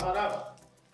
Madam.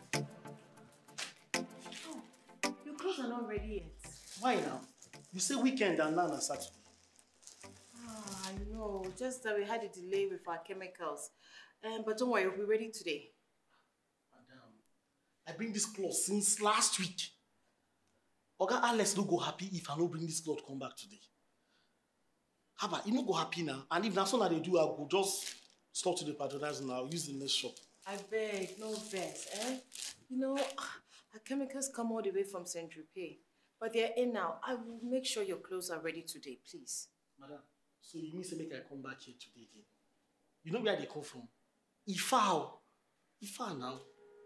Oh, your clothes are not ready yet. Why now? You say weekend and now on Saturday. Ah, I know. Just that we had a delay with our chemicals. But don't worry, we'll be ready today. Madam, I bring this clothes since last week. Oga Alex no go happy if I no bring this cloth come back today. How about you no go happy now? And if that's all they do, I go just stop to the patronize now. Use the next shop. I beg, no vex, eh? You know, our chemicals come all the way from Saint-Tropez. But they're in now. I will make sure your clothes are ready today, please. Madam, so you mean to make I come back here today again? You know where they come from? Ifa. Ifa now.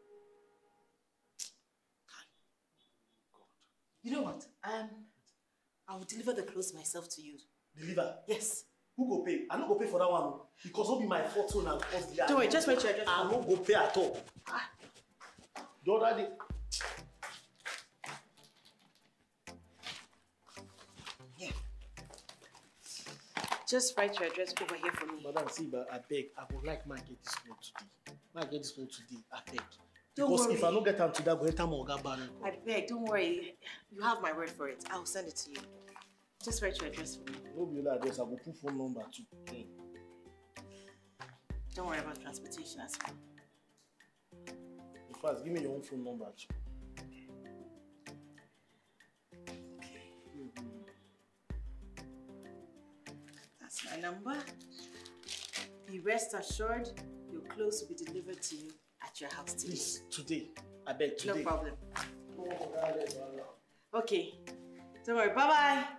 God. You know what? I will deliver the clothes myself to you. Deliver? Yes. Who go pay? I no go pay for that one because it'll be my fortune and cost the. Don't worry, just wait your address. I no go pay at all. The other day. Yeah. Just write your address over here for me. Madam, see, but I beg, I would like man get this clothes today. Man get this clothes today, I beg. Don't because worry. if I don't get them today, I go enter my Oga Barren. I beg, don't worry. You have my word for it. I'll send it to you. Just write your address for me. No be your address, I go put phone number too. Don't worry about transportation as well. In fact, give me your own phone number too. Okay. That's my number. Be rest assured, your clothes will be delivered to you at your house today. Please, today. I beg, today. No problem. Okay. Don't worry. Bye-bye.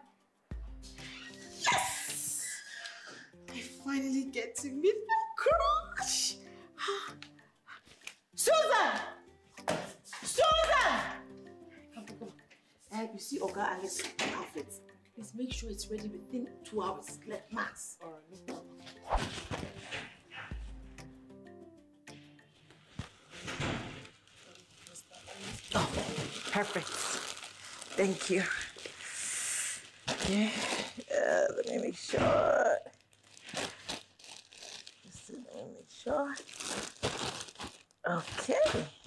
Yes! I finally get to meet my crush. Susan! Susan! Come. You see Oga Alice's outfit. Please make sure it's ready within 2 hours. Let max. All right, no problem. Oh, perfect. Thank you. Okay. Let me make sure. Let me make sure. Okay.